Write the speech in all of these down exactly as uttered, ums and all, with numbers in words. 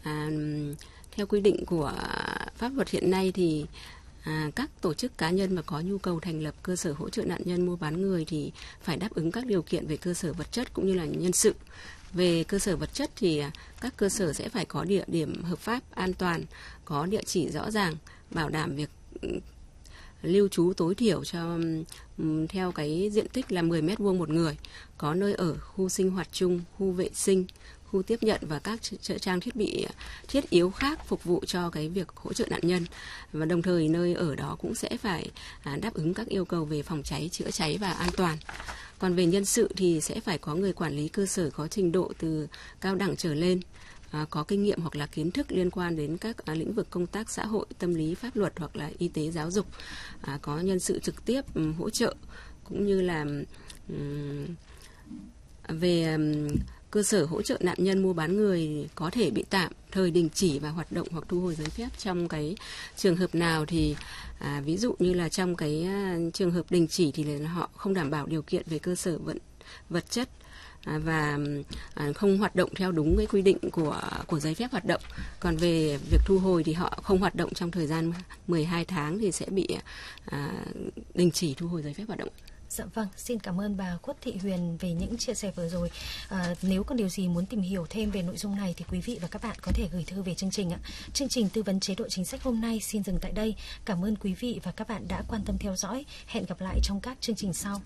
À, theo quy định của pháp luật hiện nay thì À, các tổ chức cá nhân mà có nhu cầu thành lập cơ sở hỗ trợ nạn nhân mua bán người thì phải đáp ứng các điều kiện về cơ sở vật chất cũng như là nhân sự. Về cơ sở vật chất thì các cơ sở sẽ phải có địa điểm hợp pháp, an toàn, có địa chỉ rõ ràng, bảo đảm việc lưu trú tối thiểu cho theo cái diện tích là mười mét vuông một người, có nơi ở, khu sinh hoạt chung, khu vệ sinh, khu tiếp nhận và các trang thiết bị thiết yếu khác phục vụ cho cái việc hỗ trợ nạn nhân. Và đồng thời nơi ở đó cũng sẽ phải đáp ứng các yêu cầu về phòng cháy, chữa cháy và an toàn. Còn về nhân sự thì sẽ phải có người quản lý cơ sở có trình độ từ cao đẳng trở lên, À, có kinh nghiệm hoặc là kiến thức liên quan đến các à, lĩnh vực công tác xã hội, tâm lý, pháp luật hoặc là y tế, giáo dục, à, có nhân sự trực tiếp um, hỗ trợ, cũng như là um, về um, cơ sở hỗ trợ nạn nhân mua bán người có thể bị tạm thời đình chỉ và hoạt động hoặc thu hồi giấy phép trong cái trường hợp nào thì à, ví dụ như là trong cái à, trường hợp đình chỉ thì là họ không đảm bảo điều kiện về cơ sở vật vật chất và không hoạt động theo đúng cái quy định của của giấy phép hoạt động. Còn về việc thu hồi thì họ không hoạt động trong thời gian mười hai tháng thì sẽ bị à, đình chỉ thu hồi giấy phép hoạt động. Dạ vâng, xin cảm ơn bà Khuất Thị Huyền về những chia sẻ vừa rồi. À, nếu còn điều gì muốn tìm hiểu thêm về nội dung này thì quý vị và các bạn có thể gửi thư về chương trình ạ. Chương trình tư vấn chế độ chính sách hôm nay xin dừng tại đây. Cảm ơn quý vị và các bạn đã quan tâm theo dõi. Hẹn gặp lại trong các chương trình sau.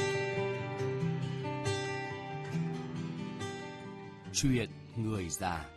Chuyện người già.